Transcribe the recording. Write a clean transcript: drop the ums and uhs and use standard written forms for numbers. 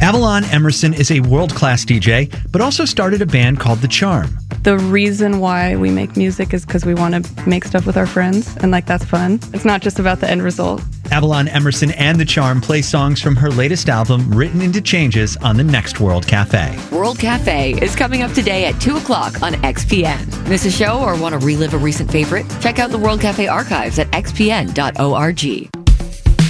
Avalon Emerson is a world-class DJ, but also started a band called The Charm. The reason why we make music is because we want to make stuff with our friends, and that's fun. It's not just about the end result. Avalon Emerson and The Charm play songs from her latest album, Written into Changes, on the next World Cafe. World Cafe is coming up today at 2 o'clock on XPN. Miss a show or want to relive a recent favorite? Check out the World Cafe archives at xpn.org.